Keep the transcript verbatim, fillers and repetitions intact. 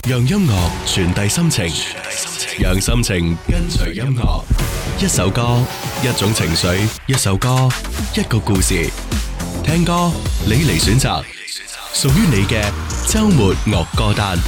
讓音樂傳遞心情，讓心情跟隨音樂。一首歌，一種情緒，一首歌，一個故事。聽歌，你嚟選擇，屬於你嘅周末樂歌單。